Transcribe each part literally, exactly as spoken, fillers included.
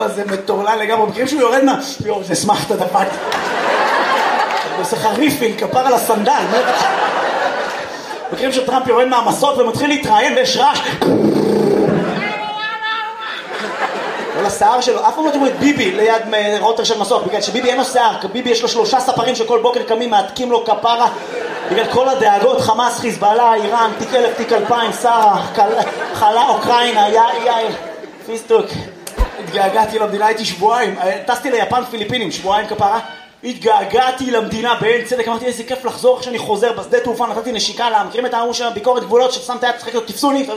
זה מטורלל לגמרי, מכירים שהוא יורד מה... יואו, זה שמחת דפק. הוא עושה חריפיל, כפר על הסנדל. מכירים שטראמפ יורד מהמסות ומתחיל להתראיין ויש רעש. כל השיער שלו, אף פעם לא תראו את ביבי ליד רוטר של מסוק, בגלל שביבי אין לו שיער, ביבי יש לו שלושה ספרים שכל בוקר קמים, מעתקים לו כפרה, בגלל כל הדאגות, חמאס, חיזבאללה, איראן, תיק אלף, תיק אלפיים, שרה, חלה, אוקראינה, יאיר, פיסטוק. התגעגעתי למדינה, הייתי שבועיים, טסתי ליפן פיליפינים, שבועיים כפרה, התגעגעתי למדינה בעין צדק, אמרתי איזה כיף לחזור כשאני חוזר בשדה תעופה, נתתי נשיקה לה, מכירים את האמור של ביקורת גבולות, ששם את היד, צחק לו, תפסו לי,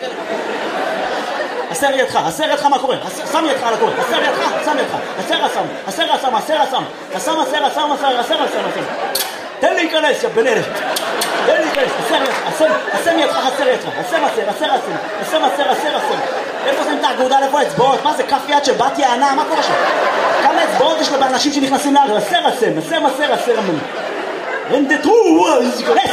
הסר ידך, הסר ידך מה קורה, שם ידך על הקורה, הסר ידך, שם ידך, הסר הסם, הסר הסם, הסר הסם, הסם הסר הסם, הסר הסר הסם, תן להיכנס, יא בן אלף, תן להיכנס, הסר ידך, הסם ידך, הסר ידך, הסם הסר, הסר הסם, הסם הסר, הסר הסם, איפה שמים את האגודה, איפה האצבעות, מה זה כף יד של בת יענה, מה קורה שם? כמה אצבעות יש לו באנשים שנכנסים לארץ, הסר הסם, הסם הסר, הסר הסם, רנדטרו, להיכנס.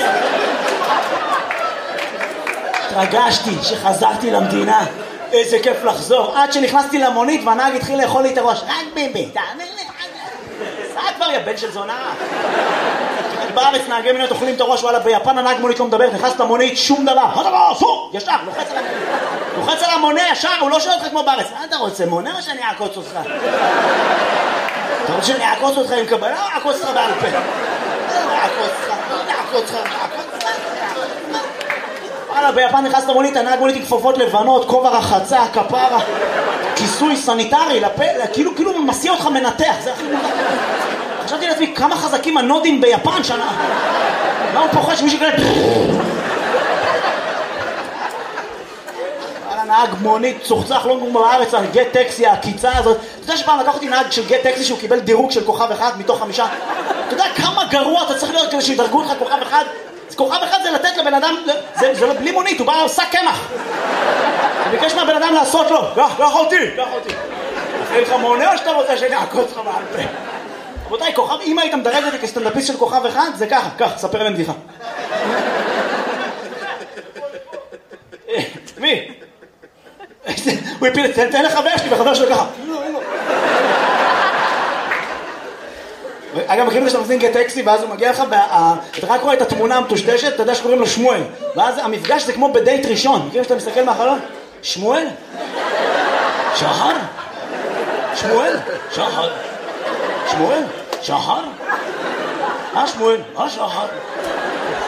התרגשתי שחזרתי למדינה, איזה כיף לחזור, עד שנכנסתי למונית והנהג התחיל לאכול לי את הראש, רק ביבי, תאמר לי, סע כבר יא בן של זונה. בארץ נהגי מוניות אוכלים את הראש, וואלה ביפן הנהג מונית לא מדבר, נכנס למונית, שום דבר, אסור, ישר, לוחץ על המונה, לוחץ על המונה ישר, הוא לא שואל אותך כמו בארץ, מה אתה רוצה, מונה או שאני אעקוץ אותך? אתה רוצה שאני אעקוץ אותך עם קבלה או אעקוץ אותך בעל פה? לא אעקוץ אותך, לא אעקוץ אותך, אעקוץ אותך. וואלה, ביפן נכנס למונית, הנהג מונית עם כפפות לבנות, כובע רחצה, כפרה, כיסוי סניטרי, לפה, כאילו, כאילו מסיע אותך מנתח, זה הכי מונח. חשבתי לעצמי, כמה חזקים הנודים ביפן שנה. מה הוא פוחד שמישהו כאלה... וואלה, נהג מונית, צוחצח, לא נגמור בארץ, גט טקסי, הקיצה הזאת. אתה יודע שפעם לקח אותי נהג של גט טקסי שהוא קיבל דירוג של כוכב אחד מתוך חמישה? אתה יודע כמה גרוע אתה צריך להיות כדי שידרגו לך כוכב אחד? כוכב אחד זה לתת לבן אדם, זה, זה לא בלי מונית, הוא בא לעושה קמח. הוא ביקש מהבן אדם לעשות לו, קח, קח אותי, קח אותי. אין לך מונה או שאתה רוצה שאני אעקוץ לך בעל פה? רבותיי, כוכב, אם היית מדרג אותי כסטנדאפיסט של כוכב אחד, זה ככה, קח, ספר להם בדיחה. מי? הוא הפיל את זה, תן לחבר שלי, וחבר שלו ככה. אגב, מכירים שאתה מזין גט טקסי, ואז הוא מגיע לך, אתה רק רואה את התמונה המטושטשת, אתה יודע שקוראים לו שמואל, ואז המפגש זה כמו בדייט ראשון, מכירים שאתה מסתכל מהחלון? שמואל? שחר? שמואל? שחר? שמואל? שחר? אה שמואל? אה שחר?